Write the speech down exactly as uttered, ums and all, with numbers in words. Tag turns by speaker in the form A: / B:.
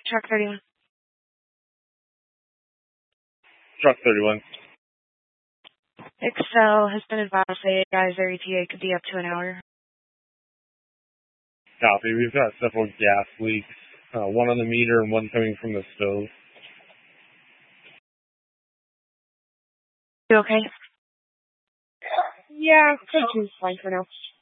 A: Truck thirty-one.
B: Truck thirty-one.
A: Excel has been advised that guys, their E T A could be up to an hour.
B: Copy. We've got several gas leaks, uh, one on the meter and one coming from the stove.
A: You okay?
C: Yeah, coaching's fine for now.